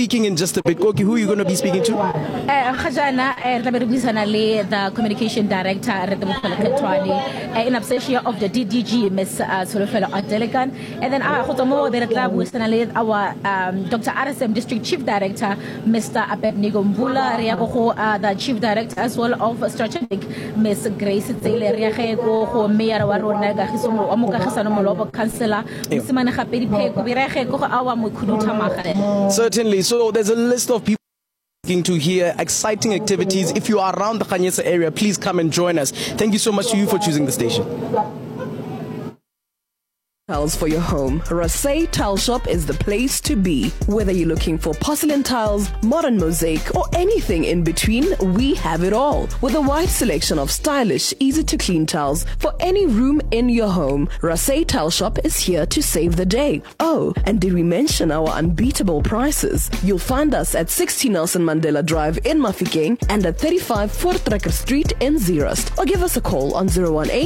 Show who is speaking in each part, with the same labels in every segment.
Speaker 1: speaking in just a bit. Koki, who are you going to be speaking to?
Speaker 2: The communication director in absentia of the DDG, Ms. Solofelo Adeligan, and then our Dr. RSM District Chief Director, Mr. Abednego Mbula, the Chief Director as well of Strategic, Ms. Grace Tsele, Mayor Waronega, Councillor,
Speaker 1: Certainly. So there's a list of people to hear exciting activities. If you are around the Khanyesa area, please come and join us. Thank you so much to you for choosing the station.
Speaker 3: Tiles for your home. Rasay Tile Shop is the place to be. Whether you're looking for porcelain tiles, modern mosaic, or anything in between, we have it all. With a wide selection of stylish, easy to clean tiles for any room in your home, Rasay Tile Shop is here to save the day. Oh, and did we mention our unbeatable prices? You'll find us at 60 Nelson Mandela Drive in Mafikeng and at 35 Voortrekker Street in Zeerust. Or give us a call on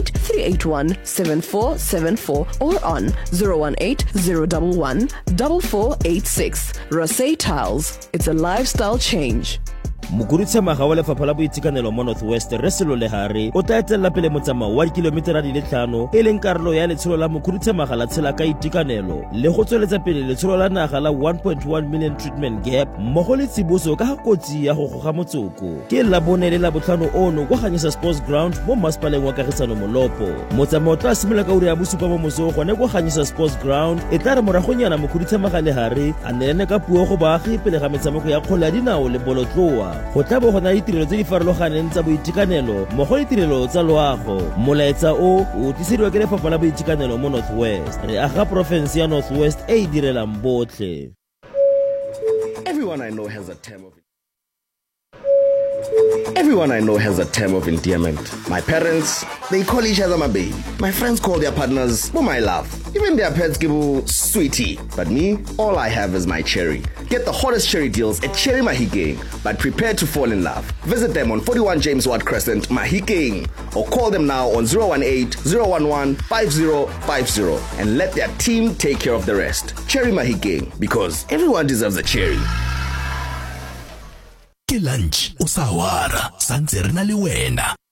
Speaker 3: 018-381-7474 or on 018-011-4486. Rasay Tiles. It's a lifestyle change.
Speaker 4: Mukurutsamaga wa lefapha la boitekanelo mo Northwest Resilo Lehare o tla etela pele motsamao wa kilometera di le 5 e leng karolo ya letsholo la Mukurutsamaga la tshela ka itekanelo le go tsweletsa pele letsholo la naga la 1.1 million treatment gap mmogo le tsiboso ka kotsi ya go goga motsoko ke la bone le la botlhano ono go Khanyisa Sports Ground mo Masipaleng wa Kagisano Molopo motsamao tla simolola ka uri ya bosupa mo moso gone go Khanyisa Sports Ground e tla re moragonyana Mukurutsamaga Lehare a nene ka puo go baagi pele ga metshameko ya kgola dinao le bolotloa go tla bo gona ditirelo tse di farologaneng tsa boitekanelo mo go ditirelo tsa loago molaetsa o tlisediwa ke lefapha la boitekanelo mo Northwest re aga province ya Northwest e direlang botlhe.
Speaker 5: Everyone I know has a term of endearment. My parents, they call each other my baby. My friends call their partners my love. Even their pets give sweetie. But me, all I have is my cherry. Get the hottest cherry deals at Cherry Mahikeng, but prepare to fall in love. Visit them on 41 James Watt Crescent, Mahikeng, or call them now on 018-011-5050 and let their team take care of the rest. Cherry Mahikeng, because everyone deserves a cherry.
Speaker 6: Ke lunch usawara sanze rena le wena.